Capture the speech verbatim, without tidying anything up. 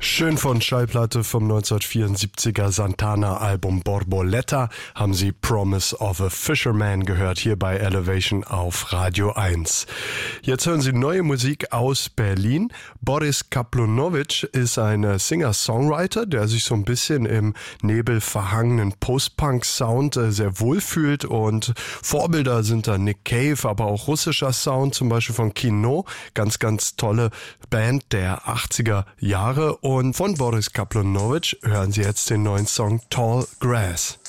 Schön von Schallplatte vom neunzehnhundertvierundsiebziger Santana-Album Borboleta haben Sie Promise of a Fisherman gehört, hier bei Elevation auf Radio eins. Jetzt hören Sie neue Musik aus Berlin. Boris Kaplunowitsch ist ein Singer-Songwriter, der sich so ein bisschen im nebelverhangenen Post-Punk-Sound sehr wohlfühlt, und Vorbilder sind da Nick Cave, aber auch russischer Sound, zum Beispiel von Kino, ganz, ganz tolle Band der achtziger Jahre. Und von Boris Kaplunowitsch hören Sie jetzt den neuen Song Tall Grass.